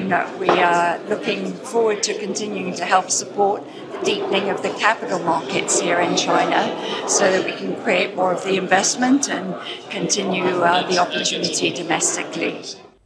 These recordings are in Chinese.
China. We are looking forward to continuing to help support the deepening of the capital markets here in China so that we can create more of the investment and continue the opportunity domestically.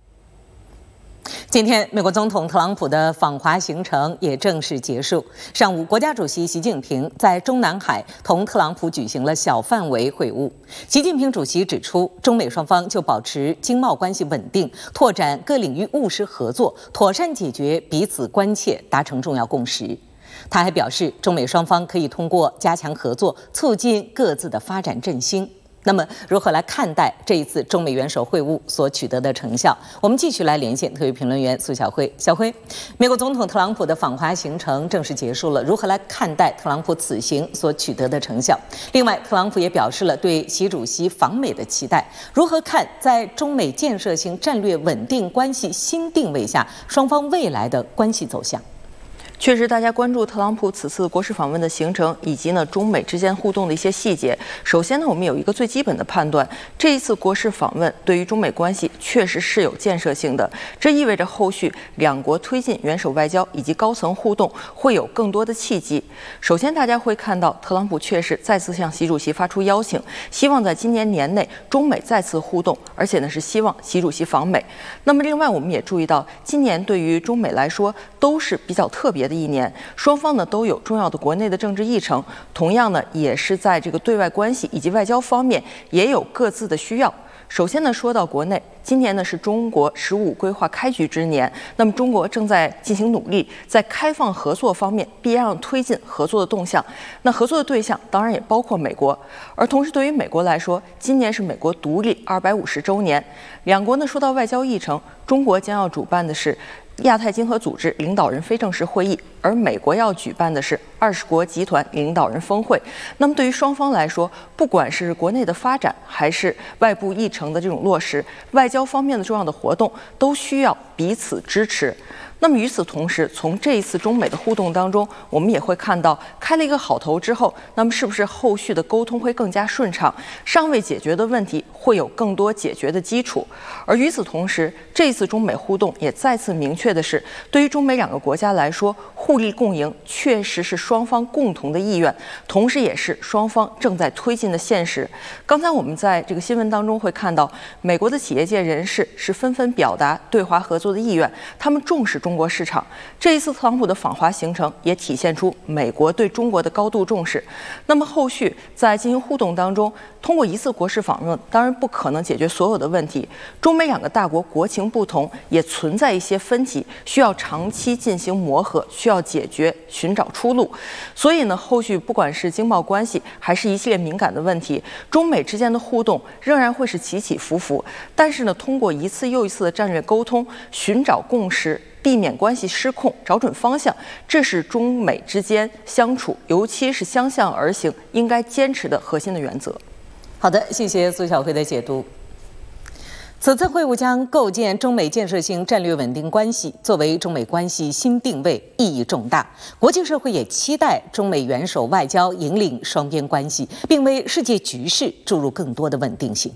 今天，美国总统特朗普的访华行程也正式结束。上午，国家主席习近平在中南海同特朗普举行了小范围会晤。习近平主席指出，中美双方就保持经贸关系稳定、拓展各领域务实合作、妥善解决彼此关切达成重要共识。他还表示，中美双方可以通过加强合作，促进各自的发展振兴。那么，如何来看待这一次中美元首会晤所取得的成效？我们继续来连线特约评论员苏晓辉。小辉，美国总统特朗普的访华行程正式结束了，如何来看待特朗普此行所取得的成效？另外，特朗普也表示了对习主席访美的期待。如何看在中美建设性战略稳定关系新定位下，双方未来的关系走向？ 确实，大家关注特朗普此次国事访问的行程，以及呢中美之间互动的一些细节。首先呢，我们有一个最基本的判断，这一次国事访问对于中美关系确实是有建设性的，这意味着后续两国推进元首外交以及高层互动会有更多的契机。首先，大家会看到特朗普确实再次向习主席发出邀请，希望在今年年内中美再次互动，而且呢是希望习主席访美。那么另外，我们也注意到，今年对于中美来说都是比较特别的一年，双方呢都有重要的国内的政治议程，同样呢也是在这个对外关系以及外交方面也有各自的需要。首先呢，说到国内，今年呢是中国“15”规划开局之年，那么中国正在进行努力，在开放合作方面必然要推进合作的动向。那合作的对象当然也包括美国，而同时对于美国来说，今年是美国独立250周年。两国呢说到外交议程，中国将要主办的是亚太经合组织领导人非正式会议，而美国要举办的是20国集团领导人峰会。那么对于双方来说，不管是国内的发展还是外部议程的这种落实，外交方面的重要的活动都需要彼此支持。那么与此同时，从这一次中美的互动当中，我们也会看到开了一个好头之后，那么是不是后续的沟通会更加顺畅？尚未解决的问题会有更多解决的基础。而与此同时，这一次中美互动也再次明确的是，对于中美两个国家来说，互利共赢确实是双方共同的意愿，同时也是双方正在推进的现实。刚才我们在这个新闻当中会看到，美国的企业界人士是纷纷表达对华合作的意愿，他们重视中国市场。这一次特朗普的访华行程也体现出美国对中国的高度重视。那么后续在进行互动当中，通过一次国事访问当然不可能解决所有的问题，中美两个大国国情不同，也存在一些分歧，需要长期进行磨合，需要解决，寻找出路。所以呢，后续不管是经贸关系还是一系列敏感的问题，中美之间的互动仍然会是起起伏伏。但是呢，通过一次又一次的战略沟通，寻找共识，避免关系失控，找准方向，这是中美之间相处，尤其是相向而行，应该坚持的核心的原则。 好的，谢谢苏晓辉的解读。此次会晤将构建中美建设性战略稳定关系，作为中美关系新定位，意义重大。国际社会也期待中美元首外交引领双边关系，并为世界局势注入更多的稳定性。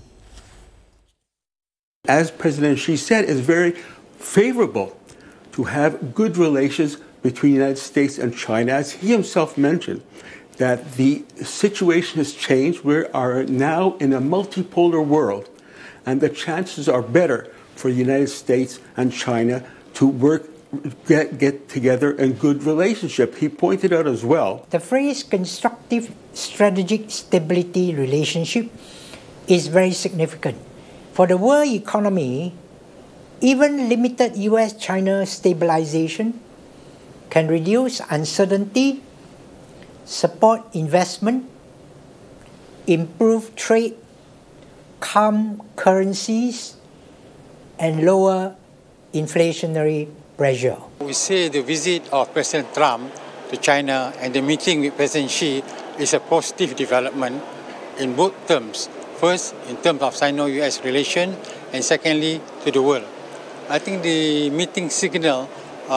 As President Xi said, it's very favorable to have good relations between the United States and China. As he himself mentioned, that the situation has changed. We are now in a multipolar world, and the chances are better for the United States and China to get together in good relationship. He pointed out as well. The phrase constructive strategic stability relationship is very significant. For the world economy, even limited US-China stabilization can reduce uncertainty, support investment, improve trade, calm currencies, and lower inflationary pressure. We say the visit of President Trump to China and the meeting with President Xi is a positive development in both terms. First, in terms of Sino-US relation, and secondly, to the world. I think the meeting signal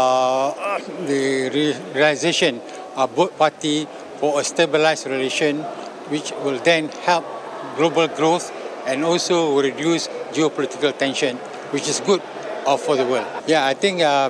the realization of both parties for a stabilized relation, which will then help global growth and also reduce geopolitical tension, which is good for the world. Yeah, I think